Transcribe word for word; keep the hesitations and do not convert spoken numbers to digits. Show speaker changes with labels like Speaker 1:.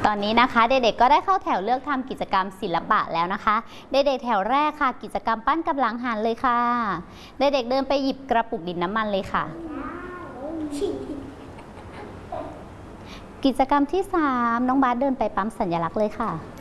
Speaker 1: ตอนนี้นะคะเด็กๆก็ได้เข้าแถวเลือกทำกิจกรรมศิลปะแล้วนะคะเด็กๆแถวแรกค่ะกิจกรรมปั้นกับหลังหันเลยค่ะเด็กๆเดินไปหยิบกระปุกดินน้ำมันเลยค่ะกิจกรรมที่สามน้องบาสเดินไปปั๊มสัญลักษณ์เลยค่ะ